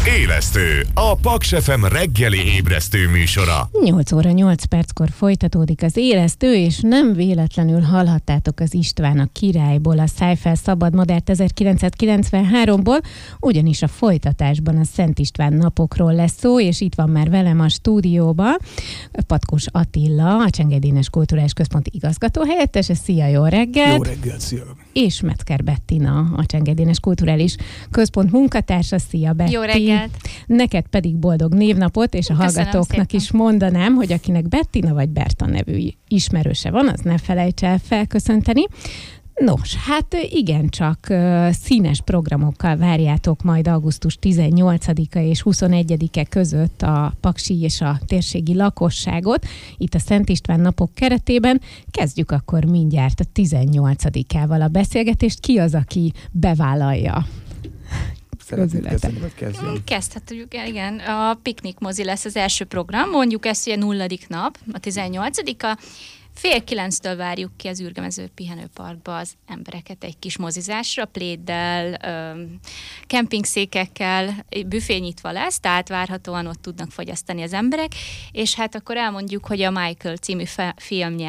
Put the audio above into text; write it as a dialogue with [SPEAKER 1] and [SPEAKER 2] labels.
[SPEAKER 1] Élesztő, a Paks FM reggeli ébresztő műsora.
[SPEAKER 2] 8 óra 8 perckor folytatódik az Élesztő, és nem véletlenül hallhattátok az István a királyból a Szájfel szabad modellt 1993-ból, ugyanis a folytatásban a Szent István napokról lesz szó, és itt van már velem a stúdióban Patkós Attila, a Csengely Dénes Kulturális Központ igazgatóhelyettese. Szia, jó reggelt!
[SPEAKER 3] Jó reggelt, szia!
[SPEAKER 2] És Metzger Bettina, a Csengely Dénes Kulturális Központ munkatársa. Szia, Betti!
[SPEAKER 4] Jó reggelt!
[SPEAKER 2] Neked pedig boldog névnapot, és a hallgatóknak is mondanám, hogy akinek Bettina vagy Berta nevű ismerőse van, az ne felejts el felköszönteni. Nos, hát igencsak színes programokkal várjátok majd augusztus 18-a és 21-e között a paksi és a térségi lakosságot, itt a Szent István napok keretében. Kezdjük akkor mindjárt a 18-ával a beszélgetést. Ki az, aki bevállalja?
[SPEAKER 4] Kezdhetjük el, igen. A Piknik mozi lesz az első program, mondjuk ezt ugye 0. nap, a 18-a. 8:30 várjuk ki az Ürgemező pihenőparkba az embereket egy kis mozizásra, pléddel, kempingszékekkel, büfé nyitva lesz, tehát várhatóan ott tudnak fogyasztani az emberek, és hát akkor elmondjuk, hogy a Michael című film